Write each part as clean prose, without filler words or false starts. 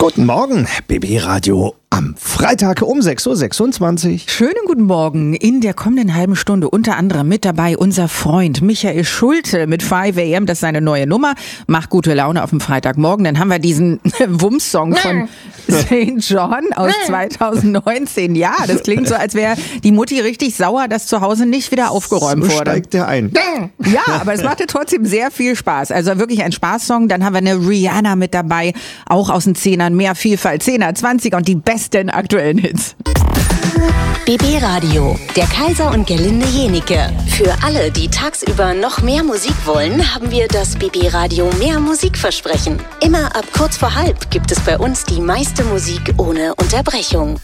Guten Morgen, BB Radio am Freitag um 6.26 Uhr. Schönen guten Morgen. In der kommenden halben Stunde unter anderem mit dabei unser Freund Michael Schulte mit 5 AM. Das ist seine neue Nummer. Macht gute Laune auf dem Freitagmorgen. Dann haben wir diesen Wumms-Song von St. John aus 2019. Ja, das klingt so, als wäre die Mutti richtig sauer, dass zu Hause nicht wieder aufgeräumt So wurde. steigt der ein. Ja, aber es machte trotzdem sehr viel Spaß. Also wirklich ein Spaßsong. Dann haben wir eine Rihanna mit dabei, auch aus den Zehnern. Mehr Vielfalt, 10er, 20er und die besten aktuellen Hits. BB Radio, der Kaiser und Gerlinde Jenike. Für alle, die tagsüber noch mehr Musik wollen, haben wir das BB Radio Mehr Musikversprechen. Immer ab kurz vor halb gibt es bei uns die meiste Musik ohne Unterbrechung.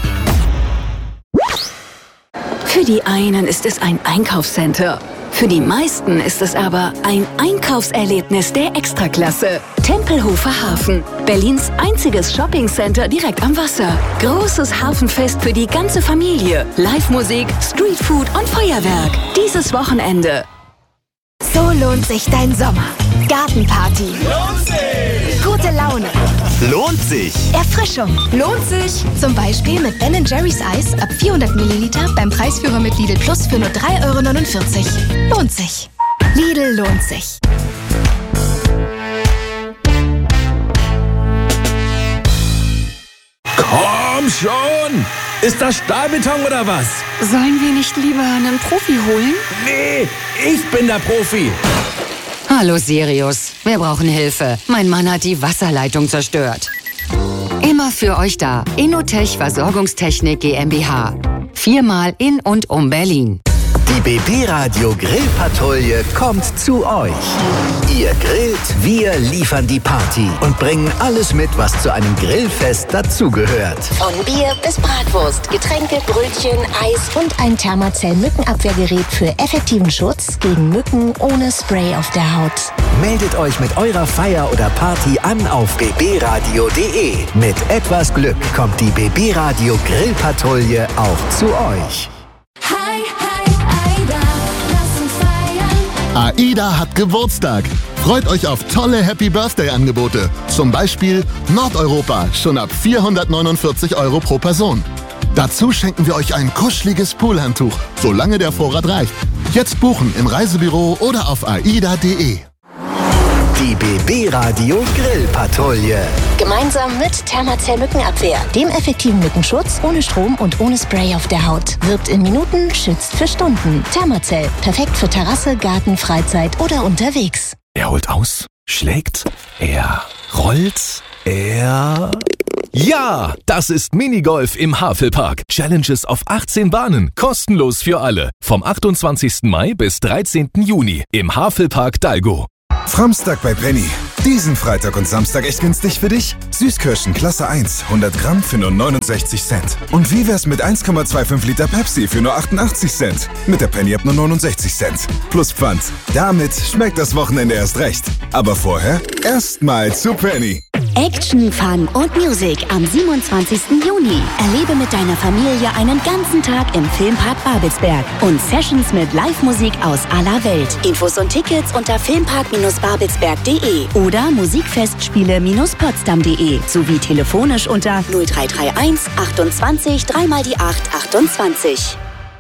Für die einen ist es ein Einkaufscenter. Für die meisten ist es aber ein Einkaufserlebnis der Extraklasse. Tempelhofer Hafen, Berlins einziges Shoppingcenter direkt am Wasser. Großes Hafenfest für die ganze Familie. Live-Musik, Streetfood und Feuerwerk. Dieses Wochenende. So lohnt sich dein Sommer. Gartenparty. Lohnt sich! Gute Laune. Lohnt sich! Erfrischung. Lohnt sich. Zum Beispiel mit Ben & Jerry's Eis ab 400 Milliliter beim Preisführer mit Lidl Plus für nur 3,49 €. Lohnt sich. Lidl lohnt sich. Komm schon! Ist das Stahlbeton oder was? Sollen wir nicht lieber einen Profi holen? Nee, ich bin der Profi. Hallo Sirius, wir brauchen Hilfe. Mein Mann hat die Wasserleitung zerstört. Immer für euch da. Innotech Versorgungstechnik GmbH. 4-mal in und um Berlin. Die BB Radio Grillpatrouille kommt zu euch. Ihr grillt, wir liefern die Party und bringen alles mit, was zu einem Grillfest dazugehört. Von Bier bis Bratwurst, Getränke, Brötchen, Eis und ein Thermacell-Mückenabwehrgerät für effektiven Schutz gegen Mücken ohne Spray auf der Haut. Meldet euch mit eurer Feier oder Party an auf bbradio.de. Mit etwas Glück kommt die BB Radio Grillpatrouille auch zu euch. AIDA hat Geburtstag. Freut euch auf tolle Happy-Birthday-Angebote. Zum Beispiel Nordeuropa, schon ab 449 € pro Person. Dazu schenken wir euch ein kuscheliges Poolhandtuch, solange der Vorrat reicht. Jetzt buchen im Reisebüro oder auf aida.de. Die BB Radio Grillpatrouille. Gemeinsam mit Thermacell Mückenabwehr, dem effektiven Mückenschutz ohne Strom und ohne Spray auf der Haut. Wirkt in Minuten, schützt für Stunden. Thermacell, perfekt für Terrasse, Garten, Freizeit oder unterwegs. Er holt aus, schlägt, er rollt, er... Ja, das ist Minigolf im Havelpark. Challenges auf 18 Bahnen, kostenlos für alle. Vom 28. Mai bis 13. Juni im Havelpark Dalgo. Framstag bei Penny. Diesen Freitag und Samstag echt günstig für dich? Süßkirschen Klasse 1, 100 Gramm für nur 69 Cent. Und wie wär's mit 1,25 Liter Pepsi für nur 88 Cent? Mit der Penny ab nur 69 Cent. Plus Pfand. Damit schmeckt das Wochenende erst recht. Aber vorher erstmal zu Penny. Action, Fun und Music am 27. Juni. Erlebe mit deiner Familie einen ganzen Tag im Filmpark Babelsberg und Sessions mit Live-Musik aus aller Welt. Infos und Tickets unter filmpark-babelsberg.de oder musikfestspiele-potsdam.de sowie telefonisch unter 0331 28 3 die 8 28.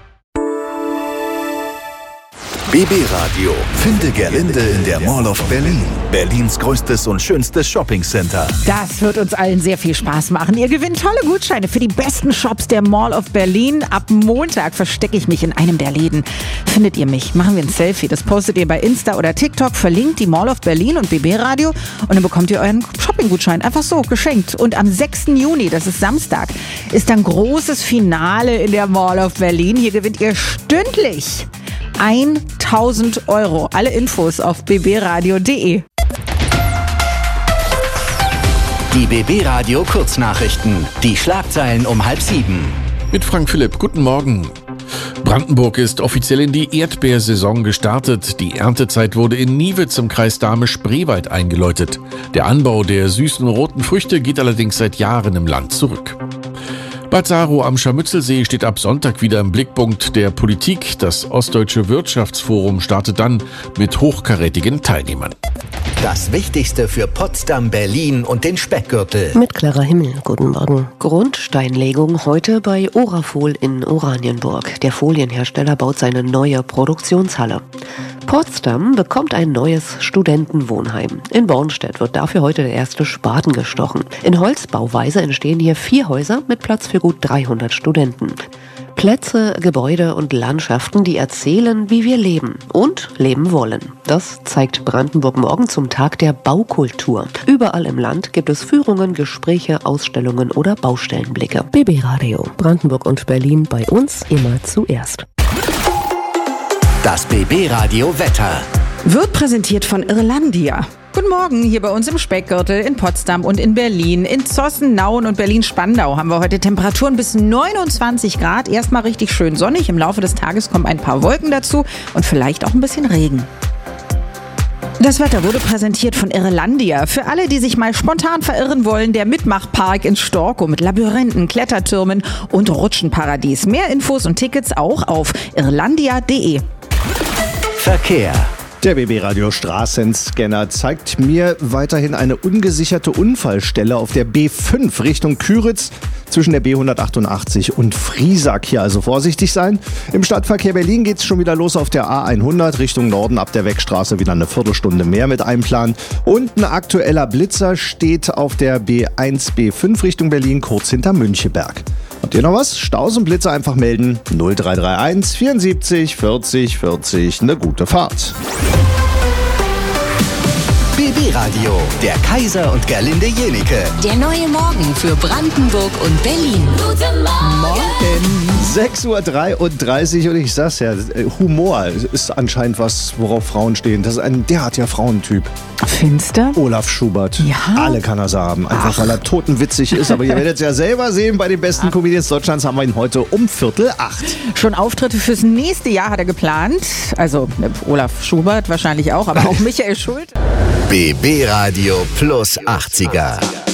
BB Radio. Finde Gerlinde in der Mall of Berlin. Berlins größtes und schönstes Shoppingcenter. Das wird uns allen sehr viel Spaß machen. Ihr gewinnt tolle Gutscheine für die besten Shops der Mall of Berlin. Ab Montag verstecke ich mich in einem der Läden. Findet ihr mich, machen wir ein Selfie. Das postet ihr bei Insta oder TikTok. Verlinkt die Mall of Berlin und BB Radio. Und dann bekommt ihr euren Shoppinggutschein einfach so geschenkt. Und am 6. Juni, das ist Samstag, ist dann großes Finale in der Mall of Berlin. Hier gewinnt ihr stündlich 1.000 €. Alle Infos auf bbradio.de. Die BB Radio Kurznachrichten. Die Schlagzeilen um 6:30. Mit Frank Philipp, guten Morgen. Brandenburg ist offiziell in die Erdbeersaison gestartet. Die Erntezeit wurde in Niewitz im Kreis Dahme-Spreewald eingeläutet. Der Anbau der süßen roten Früchte geht allerdings seit Jahren im Land zurück. Bad Saro am Scharmützelsee steht ab Sonntag wieder im Blickpunkt der Politik. Das Ostdeutsche Wirtschaftsforum startet dann mit hochkarätigen Teilnehmern. Das Wichtigste für Potsdam, Berlin und den Speckgürtel. Mit klarer Himmel, guten Morgen. Grundsteinlegung heute bei Orafol in Oranienburg. Der Folienhersteller baut seine neue Produktionshalle. Potsdam bekommt ein neues Studentenwohnheim. In Bornstedt wird dafür heute der erste Spaten gestochen. In Holzbauweise entstehen hier 4 Häuser mit Platz für gut 300 Studenten. Plätze, Gebäude und Landschaften, die erzählen, wie wir leben und leben wollen. Das zeigt Brandenburg morgen zum Tag der Baukultur. Überall im Land gibt es Führungen, Gespräche, Ausstellungen oder Baustellenblicke. BB Radio, Brandenburg und Berlin bei uns immer zuerst. Das BB Radio Wetter wird präsentiert von Irlandia. Guten Morgen, hier bei uns im Speckgürtel, in Potsdam und in Berlin. In Zossen, Nauen und Berlin-Spandau haben wir heute Temperaturen bis 29 Grad. Erstmal richtig schön sonnig. Im Laufe des Tages kommen ein paar Wolken dazu und vielleicht auch ein bisschen Regen. Das Wetter wurde präsentiert von Irlandia. Für alle, die sich mal spontan verirren wollen, der Mitmachpark in Storkow mit Labyrinthen, Klettertürmen und Rutschenparadies. Mehr Infos und Tickets auch auf irlandia.de. Verkehr. Der BB Radio Straßenscanner zeigt mir weiterhin eine ungesicherte Unfallstelle auf der B5 Richtung Küritz zwischen der B188 und Friesack. Hier also vorsichtig sein. Im Stadtverkehr Berlin geht es schon wieder los auf der A100 Richtung Norden ab der Weckstraße, wieder eine Viertelstunde mehr mit einplanen. Und ein aktueller Blitzer steht auf der B1 B5 Richtung Berlin kurz hinter Müncheberg. Habt ihr noch was? Staus und Blitzer einfach melden. 0331 74 40 40. Eine gute Fahrt. BB Radio, der Kaiser und Gerlinde Jenike. Der neue Morgen für Brandenburg und Berlin. Guten Morgen. 6:33 Uhr und ich sag's ja, Humor ist anscheinend was, worauf Frauen stehen. Das ist ein derartiger Frauentyp. Finster? Olaf Schubert. Ja. Alle kann er haben. Einfach weil er totenwitzig ist. Aber ihr werdet es ja selber sehen, bei den besten Comedians Deutschlands haben wir ihn heute um 7:45. Schon Auftritte fürs nächste Jahr hat er geplant. Also Olaf Schubert wahrscheinlich auch, aber auch Michael Schult. BB Radio plus 80er.